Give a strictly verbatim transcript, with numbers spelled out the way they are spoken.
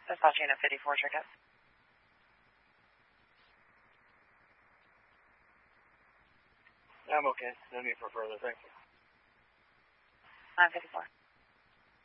Dispatching at fifty-four ticket. I'm okay. No need for further. Thank you. nine fifty-four.